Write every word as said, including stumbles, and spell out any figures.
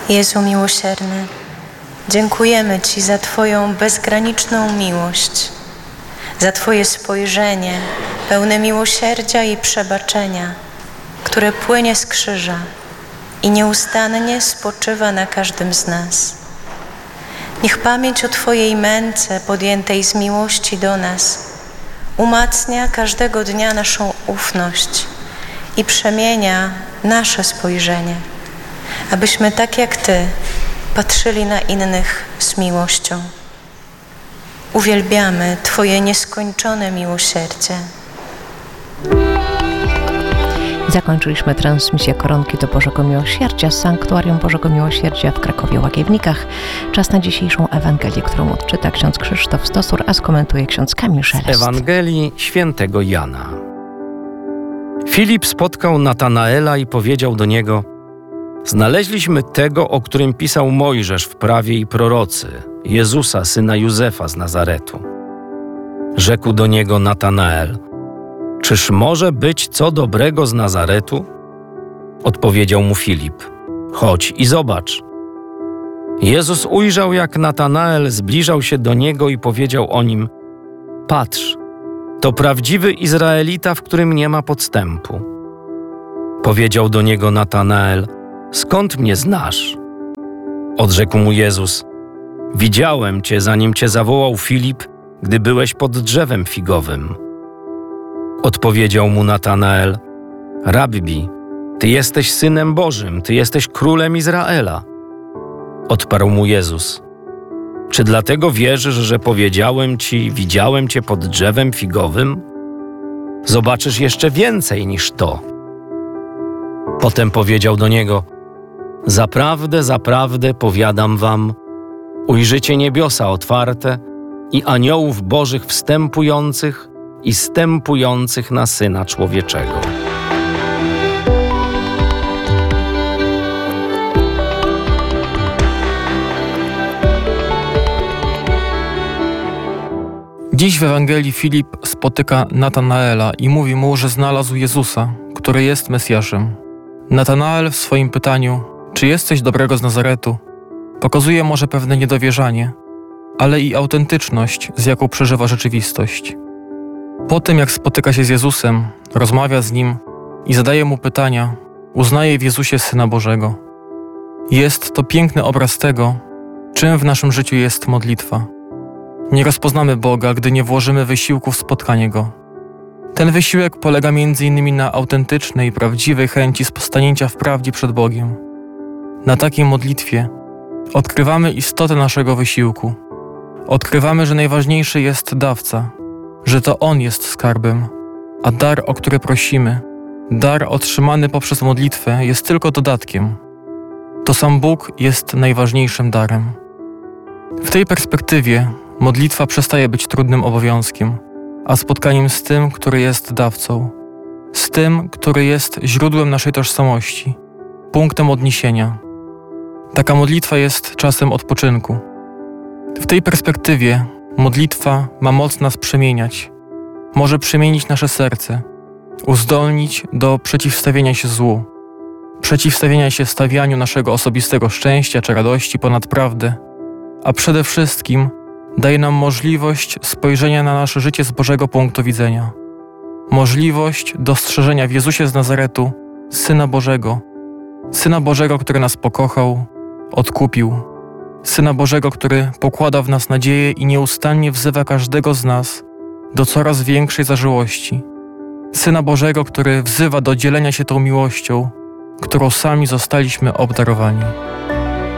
Jezu miłosierny, dziękujemy Ci za Twoją bezgraniczną miłość, za Twoje spojrzenie pełne miłosierdzia i przebaczenia, które płynie z krzyża i nieustannie spoczywa na każdym z nas. Niech pamięć o Twojej męce podjętej z miłości do nas umacnia każdego dnia naszą ufność i przemienia nasze spojrzenie, abyśmy tak jak Ty patrzyli na innych z miłością. Uwielbiamy Twoje nieskończone miłosierdzie. Zakończyliśmy transmisję Koronki do Bożego Miłosierdzia z Sanktuarium Bożego Miłosierdzia w Krakowie-Łagiewnikach. Czas na dzisiejszą Ewangelię, którą odczyta ksiądz Krzysztof Stosur, a skomentuje ksiądz Kamil Szelest. Ewangelii świętego Jana. Filip spotkał Natanaela i powiedział do niego: znaleźliśmy tego, o którym pisał Mojżesz w prawie i prorocy, Jezusa, syna Józefa z Nazaretu. Rzekł do niego Natanael: czyż może być co dobrego z Nazaretu? Odpowiedział mu Filip: chodź i zobacz. Jezus ujrzał, jak Natanael zbliżał się do niego i powiedział o nim: patrz, to prawdziwy Izraelita, w którym nie ma podstępu. Powiedział do niego Natanael: skąd mnie znasz? Odrzekł mu Jezus: widziałem cię, zanim cię zawołał Filip, gdy byłeś pod drzewem figowym. Odpowiedział mu Natanael: Rabbi, Ty jesteś Synem Bożym, Ty jesteś Królem Izraela. Odparł mu Jezus: czy dlatego wierzysz, że powiedziałem Ci, widziałem Cię pod drzewem figowym? Zobaczysz jeszcze więcej niż to. Potem powiedział do niego: zaprawdę, zaprawdę powiadam wam, ujrzycie niebiosa otwarte i aniołów bożych wstępujących i stępujących na Syna Człowieczego. Dziś w Ewangelii Filip spotyka Natanaela i mówi mu, że znalazł Jezusa, który jest Mesjaszem. Natanael w swoim pytaniu, czy jest coś dobrego z Nazaretu, pokazuje może pewne niedowierzanie, ale i autentyczność, z jaką przeżywa rzeczywistość. Po tym, jak spotyka się z Jezusem, rozmawia z Nim i zadaje Mu pytania, uznaje w Jezusie Syna Bożego. Jest to piękny obraz tego, czym w naszym życiu jest modlitwa. Nie rozpoznamy Boga, gdy nie włożymy wysiłku w spotkanie Go. Ten wysiłek polega między innymi na autentycznej, prawdziwej chęci stanięcia w prawdzie przed Bogiem. Na takiej modlitwie odkrywamy istotę naszego wysiłku. Odkrywamy, że najważniejszy jest dawca, że to On jest skarbem, a dar, o który prosimy, dar otrzymany poprzez modlitwę, jest tylko dodatkiem. To sam Bóg jest najważniejszym darem. W tej perspektywie modlitwa przestaje być trudnym obowiązkiem, a spotkaniem z tym, który jest dawcą, z tym, który jest źródłem naszej tożsamości, punktem odniesienia. Taka modlitwa jest czasem odpoczynku. W tej perspektywie modlitwa ma moc nas przemieniać, może przemienić nasze serce, uzdolnić do przeciwstawienia się złu, przeciwstawienia się stawianiu naszego osobistego szczęścia czy radości ponad prawdę, a przede wszystkim daje nam możliwość spojrzenia na nasze życie z Bożego punktu widzenia. Możliwość dostrzeżenia w Jezusie z Nazaretu Syna Bożego, Syna Bożego, który nas pokochał, odkupił, Syna Bożego, który pokłada w nas nadzieję i nieustannie wzywa każdego z nas do coraz większej zażyłości. Syna Bożego, który wzywa do dzielenia się tą miłością, którą sami zostaliśmy obdarowani.